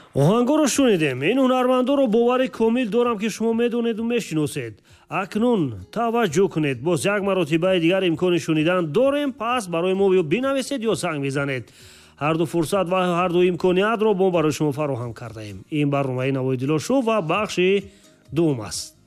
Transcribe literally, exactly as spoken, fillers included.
оҳангоро шунидем. Ин ҳунармандоро бовари комил дорам, ки шумо медонеду мешиносед. Акнун таваҷҷӯҳ кунед. Боз як маротибаи дигар имкони шунидан дорем. Пас барои мо ё бинависед ё санг бизанед. ҳарду фурсат ва ҳарду имкониятро мо барои шумо фароҳам кардаем. Ин барномаи Навои Дилошо ва бахши дуввум аст.